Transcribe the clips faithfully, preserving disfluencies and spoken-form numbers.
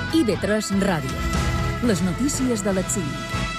I B tres Ràdio. Les notícies de l'exili.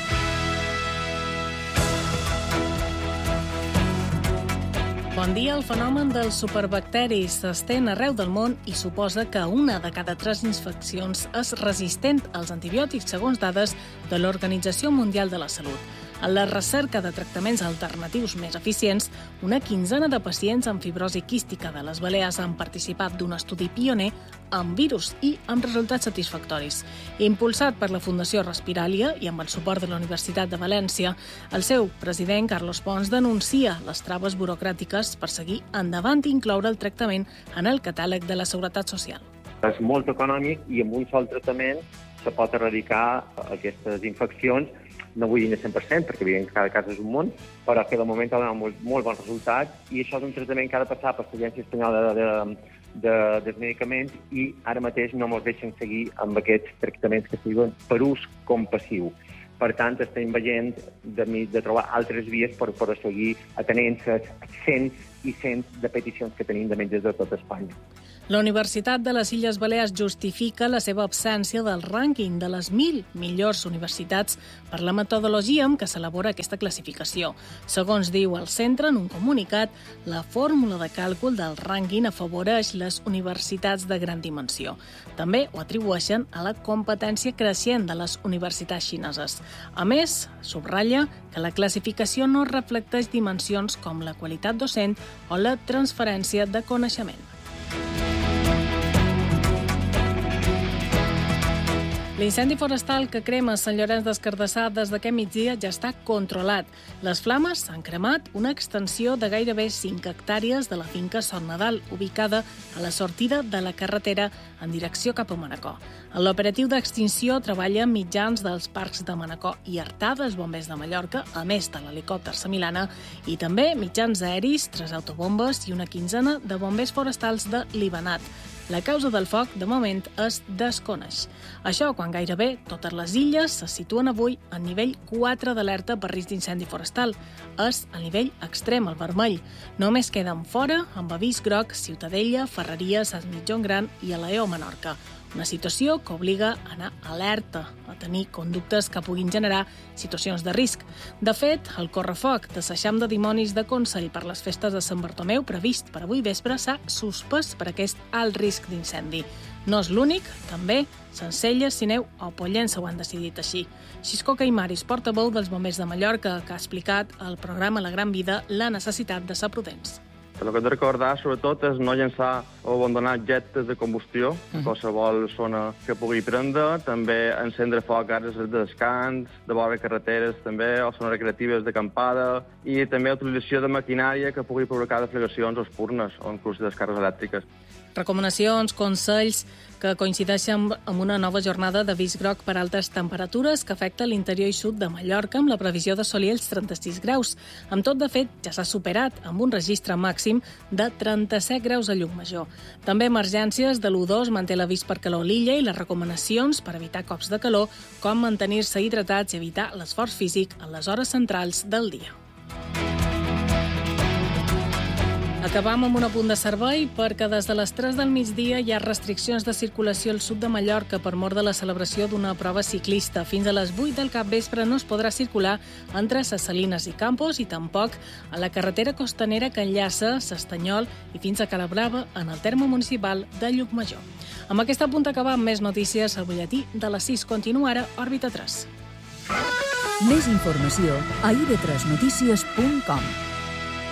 Bon dia. El fenomen dels superbacteris s'estén arreu del món i suposa que una de cada tres infeccions és resistent als antibiòtics, segons dades de l'Organització Mundial de la Salut. En la recerca de tractaments alternatius més eficients, una quinzena de pacients amb fibrosi quística de les Balears han participat d'un estudi pioner amb virus i amb resultats satisfactoris. Impulsat per la Fundació Respiràlia i amb el suport de la Universitat de València, el seu president, Carlos Pons, denuncia les traves burocràtiques per seguir endavant i incloure el tractament en el catàleg de la Seguretat Social. És molt econòmic i amb un sol tractament se pot erradicar aquestes infeccions. No vull dir el cent per cent, perquè evident que cada cas és un món, però que de moment ha donat molt, molt bons resultats i això és un tractament que ha de passar per l'Agència Espanyola de, de, de, dels Medicaments i ara mateix no ens deixen seguir amb aquests tractaments que siguin per ús compassiu. Per tant, estem veient de, de trobar altres vies per, per seguir atenent les cents i cents de peticions que tenim de metges de tota Espanya. La Universitat de les Illes Balears justifica la seva absència del rànquing de les mil millors universitats per la metodologia amb què s'elabora aquesta classificació. Segons diu el centre en un comunicat, la fórmula de càlcul del rànquing afavoreix les universitats de gran dimensió. També ho atribueixen a la competència creixent de les universitats xineses. A més, subratlla que la classificació no reflecteix dimensions com la qualitat docent o la transferència de coneixement. L'incendi forestal que crema Sant Llorenç des Cardassar des d'aquest migdia ja està controlat. Les flames han cremat una extensió de gairebé cinc hectàrees de la finca Son Nadal, ubicada a la sortida de la carretera en direcció cap a Manacor. En l'operatiu d'extinció treballa mitjans dels parcs de Manacor i Artà dels Bombers de Mallorca, a més de l'helicòpter Samilana, i també mitjans aeris, tres autobombes i una quinzena de bombers forestals de Libanat. La causa del foc, de moment, es desconeix. Això quan gairebé totes les illes se situen avui a nivell quatre d'alerta per risc d'incendi forestal. És el nivell extrem, el vermell. Només queden fora, amb avís groc, Ciutadella, Ferreria, Sant Mitjón Gran i Alaeo, Menorca. Una situació que obliga a anar alerta, a tenir conductes que puguin generar situacions de risc. De fet, el correfoc de l'Eixam de Dimonis de Consell per les festes de Sant Bartomeu, previst per avui vespre, s'ha suspès per aquest alt risc d'incendi. No és l'únic, també Sencelles, Sineu o Pollença ho han decidit així. Xisco Caimaris, portaveu dels Bombers de Mallorca, que ha explicat al programa La Gran Vida la necessitat de ser prudents. El que hem de recordar, sobretot, és no llençar o abandonar objectes de combustió, uh-huh. qualsevol zona que pugui prendre, també encendre foc a àrees de descans, de vora carreteres, també, o zones recreatives d'acampada, i també utilització de maquinària que pugui provocar deflagracions o espurnes, o inclús descàrregues elèctriques. Recomanacions, consells que coincideixen amb una nova jornada d'avís groc per altes temperatures que afecta l'interior i sud de Mallorca amb la previsió d'assolir els trenta-sis graus. Amb tot, de fet, ja s'ha superat amb un registre màxim de trenta-set graus a Llucmajor. També emergències de l'u dos manté l'avís per calor a l'illa i les recomanacions per evitar cops de calor, com mantenir-se hidratats i evitar l'esforç físic en les hores centrals del dia. Acabam amb un apunt de servei perquè des de les tres del migdia hi ha restriccions de circulació al sud de Mallorca per mor de la celebració d'una prova ciclista. Fins a les vuit del capvespre no es podrà circular entre Ses Salines i Campos i tampoc a la carretera costanera que enllaça s'Estanyol i fins a Calabrava en el terme municipal de Llucmajor. Amb aquest apunt acabam més notícies al butlletí de les sis. Continua ara Òrbita tres. Més informació a i be tres notícies punt com.